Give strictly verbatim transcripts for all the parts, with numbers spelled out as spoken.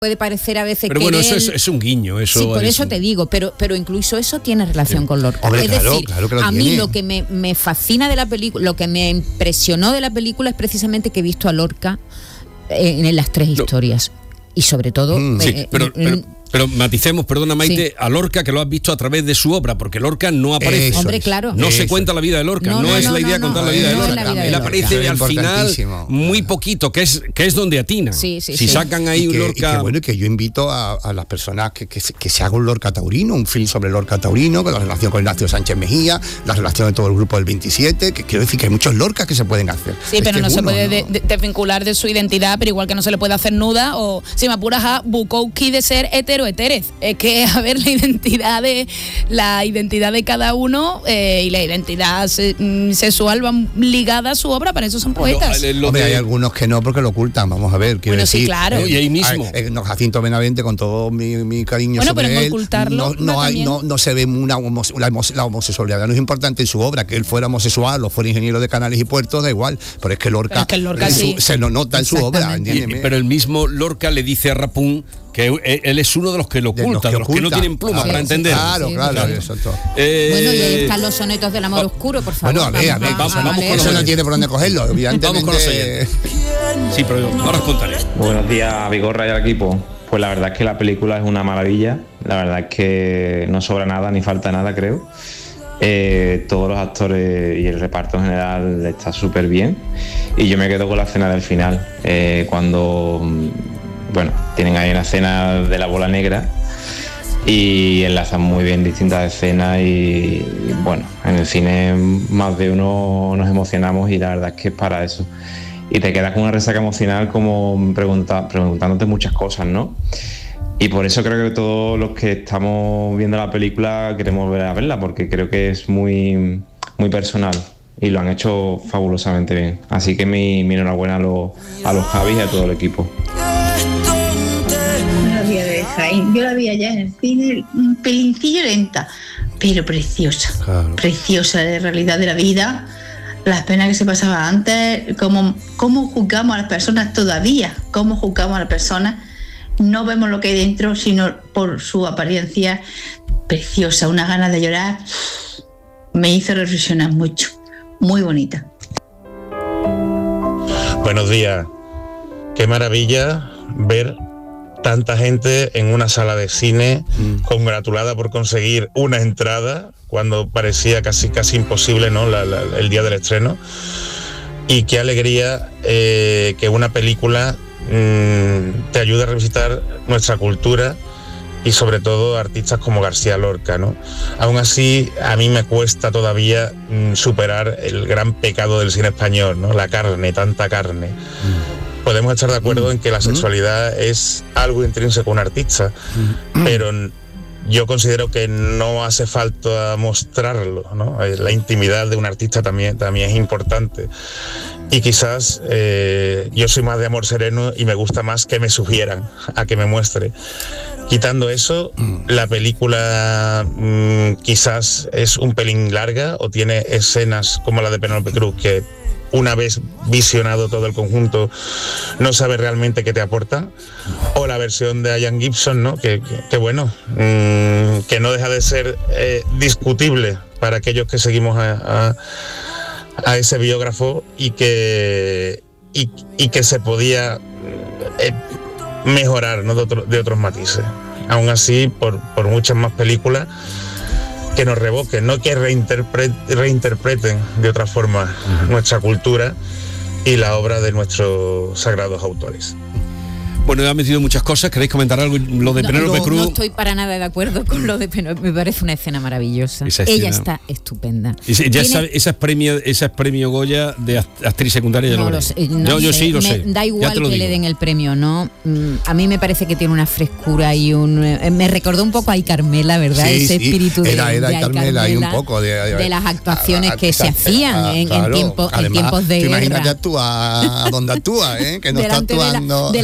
puede parecer a veces pero que bueno, él... eso es, es un guiño, eso. Sí, por es eso un... te digo, pero pero incluso eso tiene relación sí. con Lorca. Hombre, es claro, decir, claro que lo a tiene. mí lo que me, me fascina de la película, lo que me impresionó de la película es precisamente que he visto a Lorca en, en las tres no. historias. Y sobre todo... Mm, eh, sí, eh, pero, en, pero, pero maticemos, perdona Maite, sí. a Lorca, que lo has visto a través de su obra, porque Lorca no aparece. Eso Hombre, claro. No Eso. se cuenta la vida de Lorca, no, no, no es no, la idea no, contar no, la vida no de Lorca. Vida Él de aparece Lorca. al final muy poquito, que es que es donde atina. Sí, sí, si sí. sacan ahí y un que, Lorca... Y que bueno, que yo invito a, a las personas que, que, que se haga un Lorca taurino, un film sobre Lorca taurino, con la relación con Ignacio Sánchez Mejía, la relación de todo el grupo del veintisiete, que quiero decir que hay muchos Lorcas que se pueden hacer. Sí, este pero no uno, se puede ¿no? De, de, desvincular de su identidad, pero igual que no se le puede hacer nuda, o si me apuras a Bukowski de ser hetero heterez. Es que, a ver, la identidad de la identidad de cada uno eh, y la identidad se, mm, sexual van ligadas a su obra, para eso son poetas. Lo, lo Hombre, de... hay algunos que no, porque lo ocultan, vamos a ver, quiero bueno, decir. sí, claro. Eh, y ahí mismo. Eh, eh, Jacinto Benavente, con todo mi, mi cariño bueno, sobre pero en él, ocultarlo, no, no, hay, no, no se ve una homo, la, la homosexualidad, no es importante en su obra, que él fuera homosexual o fuera ingeniero de canales y puertos, da igual, pero es que Lorca, pero es que Lorca en sí. su, se lo nota en su obra, ¿entiendes? Pero el mismo Lorca le dice a Rapún que él es uno de los que lo oculta, de los que, de los que no tienen pluma, claro, para entender. Claro, sí, claro, claro. eso todo. Eh, bueno, y ahí están los sonetos del amor oscuro, por favor. Bueno, a ver, a ver, vamos, vamos, vamos, eso no tiene por dónde cogerlo, evidentemente. Vamos con los oyentes. Sí, pero ahora os contaré. Buenos días, Vigorra y al equipo. Pues la verdad es que la película es una maravilla, la verdad es que no sobra nada ni falta nada, creo. Eh, todos los actores y el reparto en general está súper bien, y yo me quedo con la escena del final, eh, cuando bueno, tienen ahí una escena de la bola negra y enlazan muy bien distintas escenas y, y bueno, en el cine más de uno nos emocionamos y la verdad es que es para eso. Y te quedas con una resaca emocional como pregunta, preguntándote muchas cosas, ¿no? Y por eso creo que todos los que estamos viendo la película queremos volver a verla, porque creo que es muy, muy personal y lo han hecho fabulosamente bien. Así que mi, mi enhorabuena a los, a los Javis y a todo el equipo. Buenos días de Jaén. Yo la vi allá en el cine, un pelincillo lenta, pero preciosa. Claro. Preciosa de realidad de la vida. Las penas que se pasaba antes, cómo, cómo juzgamos a las personas todavía, cómo juzgamos a las personas. No vemos lo que hay dentro, sino por su apariencia preciosa, unas ganas de llorar. Me hizo reflexionar mucho, muy bonita. Buenos días. Qué maravilla ver tanta gente en una sala de cine, mm. congratulada por conseguir una entrada cuando parecía casi casi imposible, ¿no? La, la, el día del estreno. Y qué alegría eh, que una película te ayuda a revisitar nuestra cultura y sobre todo artistas como García Lorca, ¿no? Aún así, a mí me cuesta todavía mm, superar el gran pecado del cine español, ¿no? La carne, tanta carne. Mm. Podemos estar de acuerdo mm. en que la sexualidad mm. es algo intrínseco a un artista, mm. pero yo considero que no hace falta mostrarlo, ¿no? La intimidad de un artista también, también es importante. Y quizás eh, yo soy más de amor sereno y me gusta más que me sugieran a que me muestre. Quitando eso, la película mmm, quizás es un pelín larga o tiene escenas como la de Penélope Cruz que una vez visionado todo el conjunto no sabes realmente qué te aporta, o la versión de Ian Gibson, ¿no? que, que, que bueno, mmm, que no deja de ser eh, discutible para aquellos que seguimos a, a a ese biógrafo y que y, y que se podía eh, mejorar, ¿no? de, otro, de otros matices. Aún así, por, por muchas más películas que nos revoquen, no que reinterpre, reinterpreten de otra forma uh-huh. nuestra cultura y la obra de nuestros sagrados autores. Bueno, ha metido muchas cosas. ¿Queréis comentar algo? Lo de no, Penélope no, Cruz. No estoy para nada de acuerdo con lo de Penélope. Me parece una escena maravillosa. Esa escena. Ella está estupenda. Esa, ya sabe, esa, es premio, esa es premio Goya de actriz secundaria. No lo lo sé, no yo, yo sé. sí lo me, sé. Da igual que digo. le den el premio, ¿no? A mí me parece que tiene una frescura y un... Me recordó un poco a Ay Carmela, ¿verdad? Sí, Ese sí. espíritu era, de, era de Ay Carmela y un poco de, de, de las actuaciones a, a, que a, se hacían a, en, claro. en, tiempo, Además, en tiempos de guerra. Imagínate actúa a donde actúa, ¿eh? Que no delante está actuando. De la, delante de la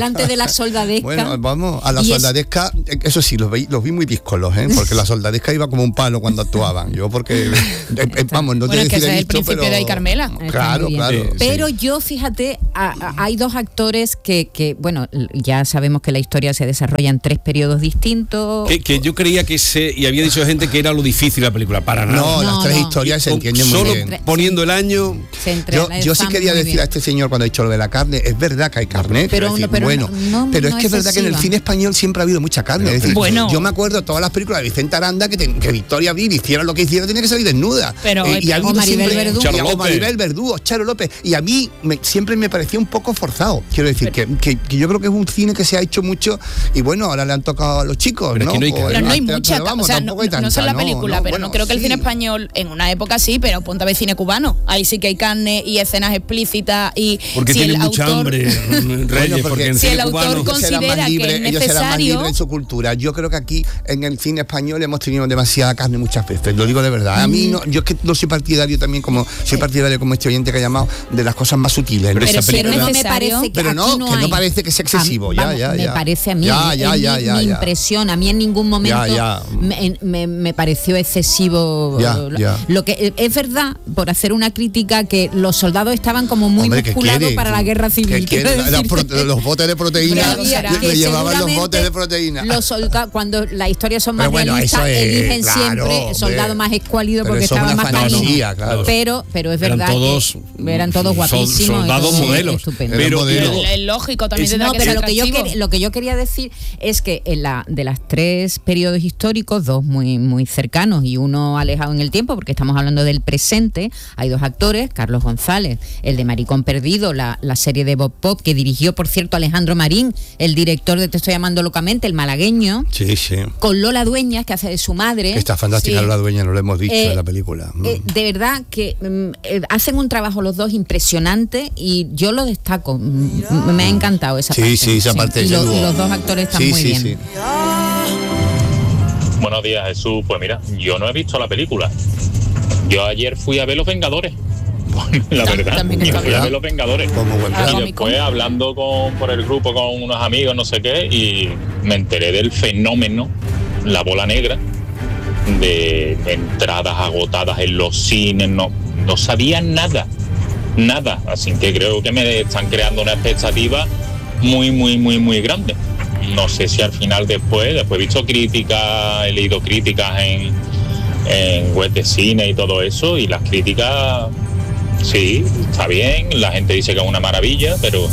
la soldadesca. Bueno, vamos, a la Y es- soldadesca, eso sí, los vi, los vi muy díscolos, ¿eh? Porque la soldadesca iba como un palo cuando actuaban. Yo porque, eh, eh, vamos, no Bueno, te es que decir ese he es el visto, príncipe pero- de Ay Carmela. Está Claro, muy bien. claro. Sí, Pero yo, fíjate, a- a- hay dos actores que, que, bueno, l- ya sabemos que la historia se desarrolla en tres periodos distintos. Que, que yo creía que se, y había dicho gente que era lo difícil la película, para nada. No, No, las tres no. historias se Con- entienden muy solo bien. poniendo el año. Se Yo, entrelazan yo sí quería muy decir bien. a este señor cuando ha dicho lo de la carne, es verdad que hay carne, Pero quiero decir, no- pero bueno, no- no- pero es no que es verdad que en el excesiva. cine español siempre ha habido mucha carne. Es decir, Bueno. yo me acuerdo de todas las películas de Vicente Aranda que, te- que Victoria Abril hiciera lo que hiciera, tenía que salir desnuda. Pero, Eh, y ha o habido Maribel siempre- Verdú. Charo y- o López. Maribel Verdú, o Charo López. Y a mí me- siempre me parecía un poco forzado. Quiero decir, que, que- que yo creo que es un cine que se ha hecho mucho y bueno, ahora le han tocado a los chicos, Pero es ¿no? que no hay Pues, carne. Pero no hay pero mucha, vamos, o sea, no, tampoco hay no solo en la tanta, película, no, pero bueno, no creo que el sí. cine español en una época sí, pero ponte a ver cine cubano. Ahí sí que hay carne y escenas explícitas y Porque si tienen el mucha autor, hambre, Reyes, porque porque en si cine el autor cubano- con- Ellos eran considera más que libres, es ellos eran más necesario- libres en su cultura. Yo creo que aquí en el cine español hemos tenido demasiada carne muchas veces, lo digo de verdad. A mí no, yo es que no soy partidario también como soy partidario como este oyente que ha llamado de las cosas más sutiles. ¿no? Pero Pero esa si no película- no me necesario. parece que Pero no, aquí que no hay. parece que sea excesivo, A- ya, vamos, ya, me ya. parece a mí, Ya, es ya, mi- ya, mi, ya, ya. impresión, a mí en ningún momento Ya, ya. Me, me- me pareció excesivo. Ya, lo- ya. Lo que es verdad, por hacer una crítica, que los soldados estaban como muy Hombre, ¿qué musculados quiere? para la guerra ¿Qué civil. quiere? quiero Los decir. prote- los botes de proteína, Pero había- le- que le llevaban los seguramente botes de proteína. Los soldados, cuando las historias son más Pero bueno, realistas, eso es, eligen claro, siempre hombre. soldado más escuálido Pero porque eso es estaba una más fantasía, cariño. claro. Pero, pero es Eran verdad todos, que eran todos sol- guapísimos. y soldados todo modelos. estupendo. Eran Pero modelos. el, el lógico también Es- tendrá No, que pero ser lo que, yo atractivo. quer- lo que yo quería decir es que en la, de las tres periodos históricos, dos muy, muy cercanos y uno alejado en el tiempo, porque estamos hablando del presente, hay dos actores, Carlos González, el de Maricón Perdido, la, la serie de Bob Pop, que dirigió, por cierto, Alejandro Marín, el director de Te estoy llamando locamente, el malagueño, Sí, sí. con Lola Dueñas, que hace de su madre. Que está fantástica Sí. la dueña, no lo hemos dicho Eh, en la película. Mm. Eh, de verdad que mm, eh, hacen un trabajo los dos impresionante y yo lo destaco. Mm, m- me ha encantado esa Sí, parte. sí, esa parte, Y, ese lo- dúo. y los dos actores están Sí, muy sí, bien. sí. Buenos días, Jesús. Pues mira, yo no he visto la película. Yo ayer fui a ver Los Vengadores. La Tam- verdad, también yo está fui a bien. ver Los Vengadores. Como buen Ah, plan. Y después hablando con, por el grupo con unos amigos, no sé qué, y me enteré del fenómeno, la bola negra, de entradas agotadas en los cines, no, no sabía nada, nada. Así que creo que me están creando una expectativa muy, muy, muy, muy grande. No sé si al final después, después he visto críticas, he leído críticas en, en web de cine y todo eso, y las críticas, sí, está bien, la gente dice que es una maravilla, pero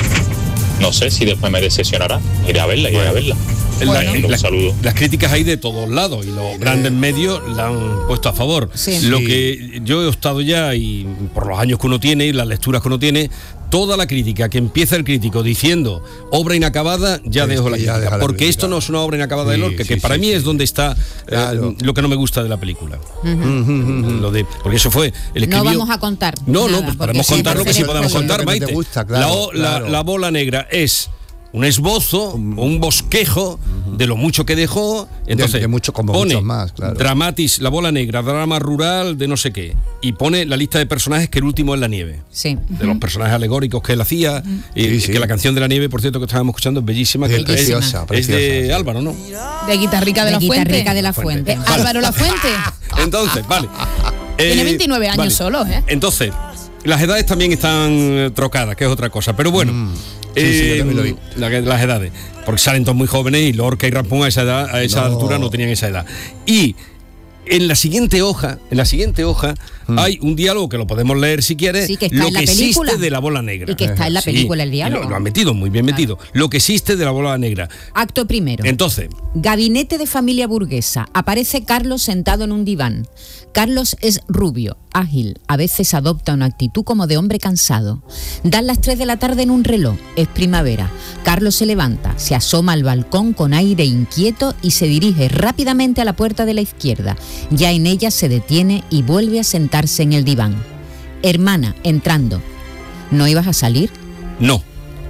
no sé si después me decepcionará. Iré a verla, iré a verla. La- Bueno, un las- saludo. Las críticas hay de todos lados y los grandes medios la han puesto a favor. Sí. Lo Sí. que yo he estado ya, y por los años que uno tiene y las lecturas que uno tiene, toda la crítica que empieza el crítico diciendo obra inacabada, ya Pues dejo la ya crítica. deja la Porque crítica. esto no es una obra inacabada de Sí, Lorca, que sí, para sí, mí sí. es donde está eh, Claro. lo que no me gusta de la película. Mm, Lo de, porque eso fue. Él No escribió- vamos a contar No, nada, no, pues porque podemos sí, contar lo que sí prefiero podemos spoiler. contar, Lo que te Maite. gusta, claro, la, o- la- claro. la bola negra es un esbozo, un bosquejo de lo mucho que dejó. Entonces, De- de mucho, como pone muchos más, claro. Dramatis, la bola negra, drama rural de no sé qué. Y pone la lista de personajes que el último es la nieve. Sí. De los personajes alegóricos que él hacía. Y Sí, sí. que la canción de la nieve, por cierto, que estábamos escuchando, es bellísima. Es que preciosa, es preciosa, de sí. Álvaro, ¿no? De Guitarrica de, la Fuente. Guitarrica de la Fuente. Eh, Álvaro La Fuente. Entonces, vale. Tiene Eh, veintinueve años vale. solo, ¿eh? Entonces, las edades también están eh, trocadas, que es otra cosa. Pero bueno, Mm. Sí, sí, yo también lo vi. la- las edades. Porque salen todos muy jóvenes y Lorca y Rampón a esa edad, a esa No. altura no tenían esa edad. Y en la siguiente hoja, en la siguiente hoja, Mm. hay un diálogo que lo podemos leer si quieres, Sí, que está lo en la que película. existe de la bola negra. Y que está en la Sí, película el y diálogo. Lo, lo han metido, muy bien metido. Lo que existe de la bola negra. Acto primero. Entonces, Gabinete de familia burguesa. Aparece Carlos sentado en un diván. Carlos es rubio, ágil, a veces adopta una actitud como de hombre cansado. Dan las tres de la tarde en un reloj, es primavera. Carlos se levanta, se asoma al balcón con aire inquieto y se dirige rápidamente a la puerta de la izquierda. Ya en ella se detiene y vuelve a sentarse en el diván. Hermana, entrando. ¿No ibas a salir? no,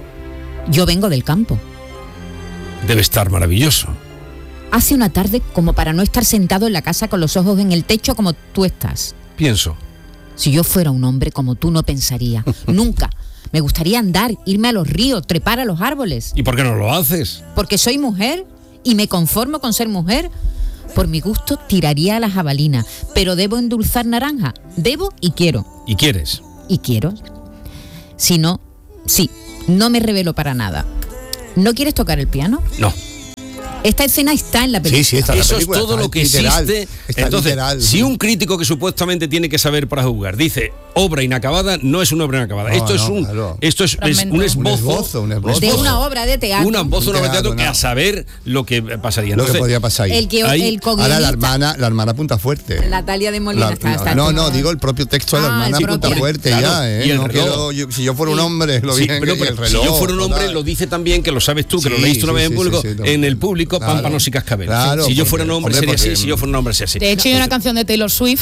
Yo vengo del campo. debe estar maravilloso. Hace una tarde como para no estar sentado en la casa con los ojos en el techo como tú estás. Pienso. Si yo fuera un hombre como tú no pensaría. Nunca. Me gustaría andar, irme a los ríos, trepar a los árboles. ¿Y por qué no lo haces? Porque soy mujer y me conformo con ser mujer. Por mi gusto tiraría a la jabalina, pero debo endulzar naranja. Debo y quiero. ¿Y quieres? Y quiero. Si no, sí, no me revelo para nada. ¿No quieres tocar el piano? No. Esta escena está en la película. Sí, sí, está en la Eso película, es todo está lo que literal, existe. está Entonces, literal. si un crítico que supuestamente tiene que saber para juzgar dice obra inacabada, no es una obra inacabada. No, esto no, es un claro. esto es, es un esbozo, Un esbozo, un esbozo. De una obra de teatro. Un esbozo, una obra de teatro Un que teatro, a saber lo que pasaría. Lo Entonces, que podría pasar ahí. El que Ahí- el Ahora co-guionista, la hermana, la hermana punta fuerte. Natalia de Molina La- está, la- está no, toda- no, digo el propio texto de la Ah, hermana el punta propio. fuerte Claro, ya, ¿eh? y el No reloj. quiero- yo- si yo fuera un hombre, lo Sí, bien pero, que pero el reloj. si yo fuera un hombre, total. lo dice también, que lo sabes tú, que lo Sí, leíste una sí, vez en sí, público, sí, sí, en el público, claro. pámpanos y cascabel. Claro, si yo porque- fuera un hombre, hombre, sería porque- así, si yo fuera un hombre, sería así. De hecho, hay una canción de Taylor Swift,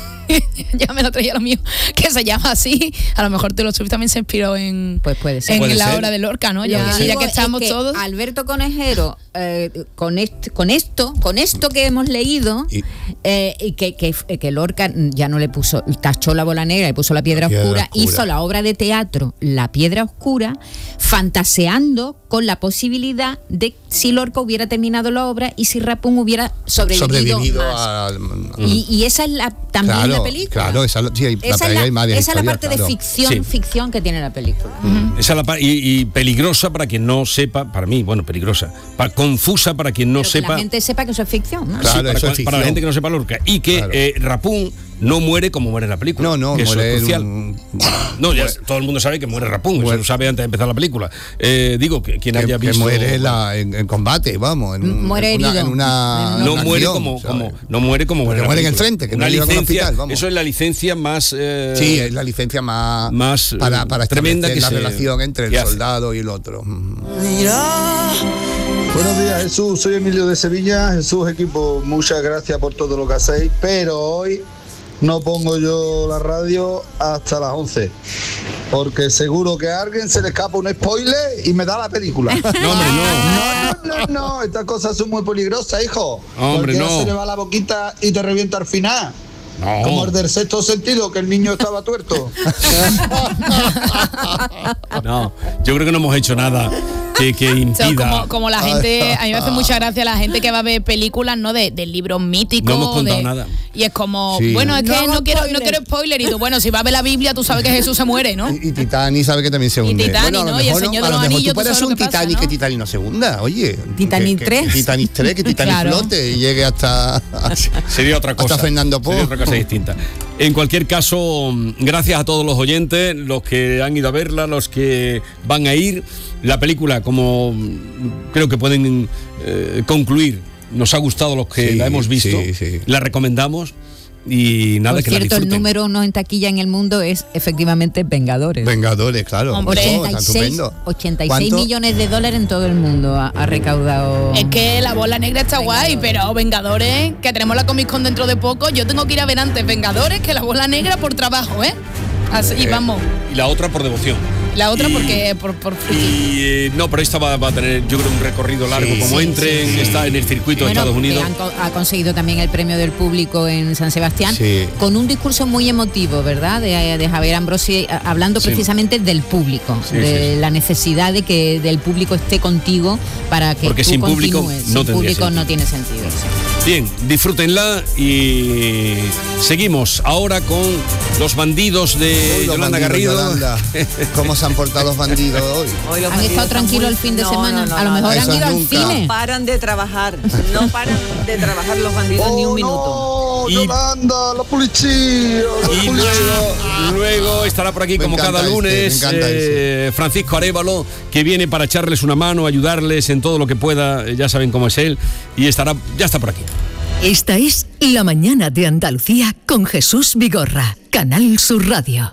ya me lo traía lo mío, que se llama así. A lo mejor Taylor Swift también se inspiró en, Pues puede ser. en Puede la ser. obra de Lorca, ¿no? Lo Ya, que ya digo que es estamos que todos. Alberto Conejero, eh, con, este, con esto, con esto que hemos leído, Y- eh, y que, que, que Lorca ya no le puso, tachó la bola negra, le puso la piedra, La piedra oscura, oscura. hizo la obra de teatro La Piedra Oscura, fantaseando con la posibilidad de si Lorca hubiera terminado la obra y si Rapun hubiera sobrevivido, Sobrevivido más. al. Y, y esa es la, también Claro, la película. claro, esa, sí, hay, Esa la, es la, hay varias esa es la historias, parte claro. de ficción, Sí. ficción que tiene la película. Esa es la pa- y, y peligrosa para quien no sepa, para mí, bueno, peligrosa, pa- confusa para quien no Pero que sepa. la gente sepa que eso es ficción, ¿no? Claro, para, eso es cua- para la ficción. gente que no sepa Lorca. Y que Claro. eh, Rapun no muere como muere en la película. No, no, que eso muere es crucial. un- No, ya todo el mundo sabe que muere Rapun, eso Muere- lo sabe antes de empezar la película. Eh, digo, que quien que, haya que visto. muere la- en, en combate, vamos. En, un- Muere en una, herido. en una- no en muere acción, como, ¿sabes? como no muere como muere Porque la muere en el película. frente, que una no llega a un licencia, hospital, vamos. eso es la licencia más eh, Sí, es la licencia más, más, para, para eh, tremenda establecer que la se- relación entre el que hace. soldado y el otro. Mm. Buenos días, Jesús. Soy Emilio de Sevilla. Jesús, equipo, muchas gracias por todo lo que hacéis, pero hoy no pongo yo la radio hasta las once, porque seguro que a alguien se le escapa un spoiler y me da la película. No, hombre, no. No, no, no, estas cosas son muy peligrosas, hijo. Hombre, Cualquiera no. se le va la boquita y te revienta al final. No. Como el del sexto sentido, que el niño estaba tuerto. No, yo creo que no hemos hecho nada que, que O sea, impida. como, como la gente, a mí me hace mucha gracia la gente que va a ver películas, ¿no? De, de libros míticos. No hemos contado de- nada. Y es como, Sí. bueno, es que No no, hago quiero, no spoiler. quiero spoiler. Y tú, bueno, si va a ver la Biblia, tú sabes que Jesús se muere, ¿no? Y, y Titanic sabe que también se hunde. Titanic, a lo ¿no? Y el mejor, Señor a de lo los mejor Anillos, tú tú puedes sabes hacer lo un que pasa, Titanic ¿no? que Titanic no se hunda, oye. Titanic Que- que- tres. que Titanic tres, que Titanic Claro. flote y llegue hasta... Sería otra cosa. Hasta Fernando Po. Sería otra cosa distinta. En cualquier caso, gracias a todos los oyentes, los que han ido a verla, los que van a ir. La película, como creo que pueden eh, concluir, nos ha gustado los que Sí, la hemos visto. sí, sí. La recomendamos y nada, Por que la cierto, el disfruten. número uno en taquilla en el mundo es efectivamente Vengadores. Vengadores, claro. Hombre, Oh, está ochenta y seis, estupendo. ochenta y seis ¿Cuánto? millones de dólares en todo el mundo ha, ha recaudado. Es que la bola negra está guay, pero Vengadores, que tenemos la Comic Con dentro de poco, yo tengo que ir a ver antes Vengadores que la bola negra por trabajo, ¿eh? Así, y Eh, vamos. Y la otra por devoción. La otra y- porque por, por friki. Y eh, no, pero esta va, va a tener, yo creo, un recorrido largo. Sí, como sí, entre, sí, sí. está en el circuito de Bueno, Estados Unidos. que han co- ha conseguido también el premio del público en San Sebastián, Sí. con un discurso muy emotivo, ¿verdad? De, de Javier Ambrosi, a- hablando Sí. precisamente del público, Sí, de sí. la necesidad de que del público esté contigo para que Porque tú sin público continúes. no sin tendría público sentido. no tiene sentido. sí. Bien, disfrútenla y seguimos ahora con los bandidos de Uy, los Yolanda bandidos, Garrido. Yolanda. ¿Cómo se han portado los bandidos hoy? Hoy los ¿Han bandidos estado están tranquilos muy- el fin de No, semana? no, no, a lo no, mejor no. han Eso ido al nunca. cine. No paran de trabajar, no paran de trabajar los bandidos ni un minuto. Oh, Y- no, Yolanda, la policía, la Y policía. luego, luego estará por aquí, Me como encanta cada ese, lunes, me encanta eh, Francisco Arévalo, que viene para echarles una mano, ayudarles en todo lo que pueda. eh, Ya saben cómo es él. Y estará, ya está por aquí. Esta es La Mañana de Andalucía con Jesús Vigorra, Canal Sur Radio.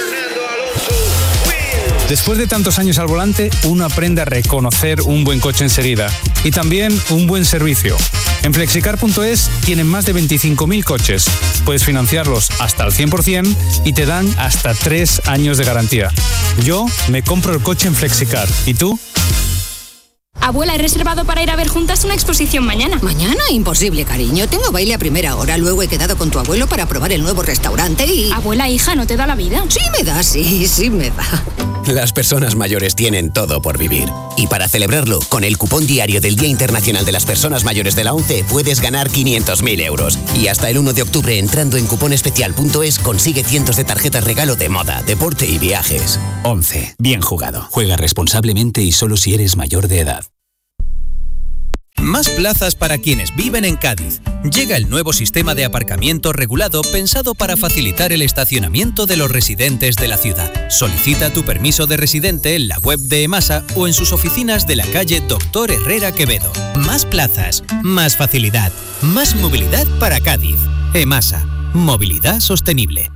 Después de tantos años al volante, uno aprende a reconocer un buen coche enseguida y también un buen servicio. En flexicar punto es tienen más de veinticinco mil coches. Puedes financiarlos hasta el cien por ciento y te dan hasta tres años de garantía. Yo me compro el coche en Flexicar. ¿Y tú? Abuela, he reservado para ir a ver juntas una exposición mañana. Mañana, imposible, cariño. Tengo baile a primera hora. Luego he quedado con tu abuelo para probar el nuevo restaurante y... Abuela, hija, ¿no te da la vida? Sí me da, sí, sí me da. Las personas mayores tienen todo por vivir. Y para celebrarlo, con el cupón diario del Día Internacional de las Personas Mayores de la ONCE puedes ganar quinientos mil euros. Y hasta el uno de octubre, entrando en cuponespecial punto es, consigue cientos de tarjetas regalo de moda, deporte y viajes. ONCE. Bien jugado. Juega responsablemente y solo si eres mayor de edad. Más plazas para quienes viven en Cádiz. Llega el nuevo sistema de aparcamiento regulado pensado para facilitar el estacionamiento de los residentes de la ciudad. Solicita tu permiso de residente en la web de EMASA o en sus oficinas de la calle Doctor Herrera Quevedo. Más plazas, más facilidad, más movilidad para Cádiz. EMASA. Movilidad sostenible.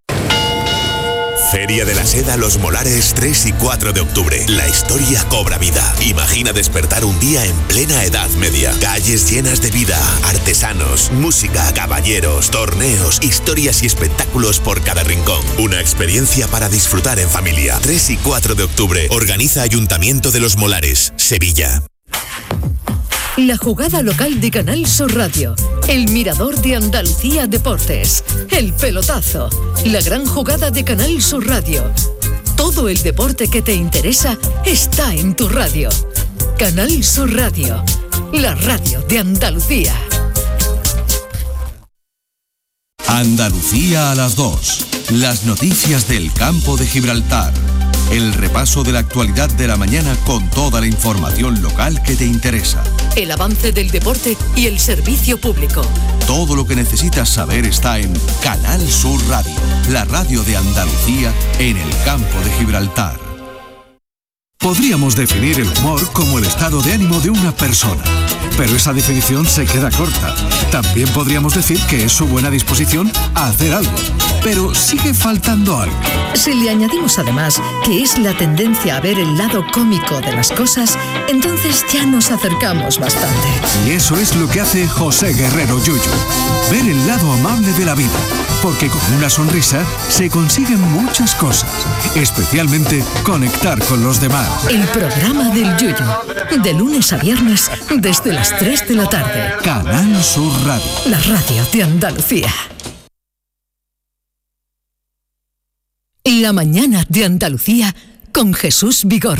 Feria de la Seda Los Molares tres y cuatro de octubre. La historia cobra vida. Imagina despertar un día en plena Edad Media. Calles llenas de vida, artesanos, música, caballeros, torneos, historias y espectáculos por cada rincón. Una experiencia para disfrutar en familia. tres y cuatro de octubre. Organiza Ayuntamiento de Los Molares, Sevilla. La jugada local de Canal Sur Radio, el mirador de Andalucía Deportes, el pelotazo, la gran jugada de Canal Sur Radio. Todo el deporte que te interesa está en tu radio. Canal Sur Radio, la radio de Andalucía. Andalucía a las dos. Las noticias del campo de Gibraltar. El repaso de la actualidad de la mañana con toda la información local que te interesa. El avance del deporte y el servicio público. Todo lo que necesitas saber está en Canal Sur Radio, la radio de Andalucía en el campo de Gibraltar. Podríamos definir el humor como el estado de ánimo de una persona, pero esa definición se queda corta. También podríamos decir que es su buena disposición a hacer algo, pero sigue faltando algo. Si le añadimos además que es la tendencia a ver el lado cómico de las cosas, entonces ya nos acercamos bastante. Y eso es lo que hace José Guerrero Yuyu, ver el lado amable de la vida, porque con una sonrisa se consiguen muchas cosas, especialmente conectar con los demás. El programa del Yuyu, de lunes a viernes desde las tres de la tarde. Canal Sur Radio, la radio de Andalucía. La mañana de Andalucía con Jesús Vigorra.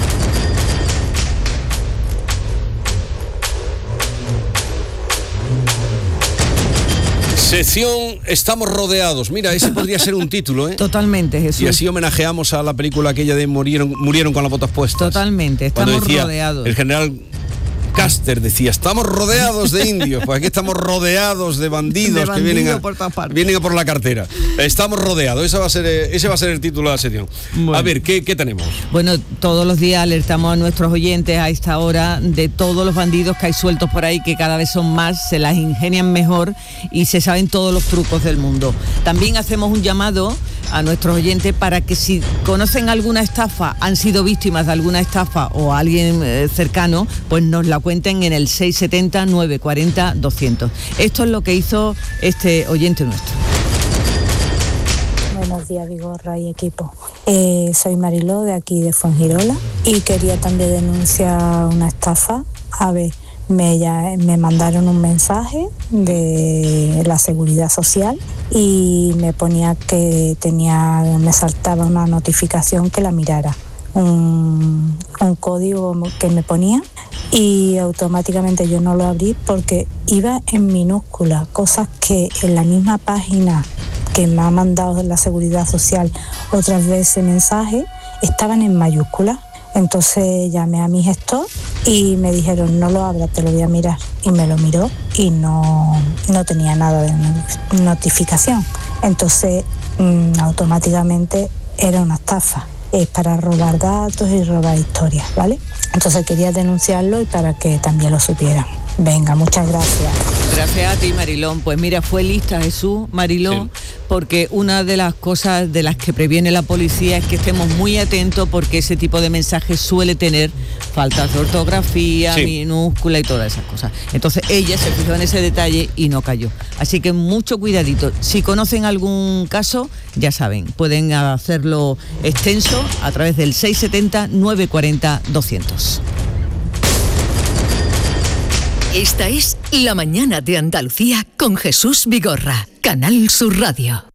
Sección Estamos rodeados. Mira, ese podría ser un título, ¿eh? Totalmente, Jesús. Y así homenajeamos a la película aquella de Murieron, murieron con las botas puestas. Totalmente, estamos decía, rodeados. El general Custer decía, estamos rodeados de indios. Pues aquí estamos rodeados de bandidos, de bandido que vienen a, por vienen a por la cartera. Estamos rodeados. Ese va a ser, ese va a ser el título de la sección. Bueno. A ver, ¿qué, ¿qué tenemos? Bueno, todos los días alertamos a nuestros oyentes a esta hora de todos los bandidos que hay sueltos por ahí, que cada vez son más, se las ingenian mejor y se saben todos los trucos del mundo. También hacemos un llamado a nuestros oyentes para que si conocen alguna estafa, han sido víctimas de alguna estafa o a alguien eh, cercano, pues nos la cuenten en el seis siete cero, nueve cuatro cero, doscientos. Esto es lo que hizo este oyente nuestro. Buenos días, Vigorra y equipo. Eh, soy Mariló, de aquí de Fuengirola, y quería también denunciar una estafa. A ver, me, ya, me mandaron un mensaje de la Seguridad Social y me ponía que tenía, me saltaba una notificación que la mirara. Un, un código que me ponía y automáticamente yo no lo abrí porque iba en minúscula, cosas que en la misma página que me ha mandado la Seguridad Social otras veces mensaje estaban en mayúsculas. Entonces llamé a mi gestor y me dijeron, no lo abras, te lo voy a mirar. Y me lo miró y no, no tenía nada de notificación. Entonces mmm, automáticamente era una estafa. Es para robar datos y robar historias, ¿vale? Entonces quería denunciarlo y para que también lo supieran. Venga, muchas gracias. Gracias a ti, Marilón. Pues mira, fue lista Jesús, Marilón, sí. Porque una de las cosas de las que previene la policía es que estemos muy atentos porque ese tipo de mensajes suele tener faltas de ortografía, sí. minúscula y todas esas cosas. Entonces ella se fijó en ese detalle y no cayó. Así que mucho cuidadito. Si conocen algún caso, ya saben, pueden hacerlo extenso a través del seis siete cero, nueve cuatro cero, doscientos. Esta es La Mañana de Andalucía con Jesús Vigorra, Canal Sur Radio.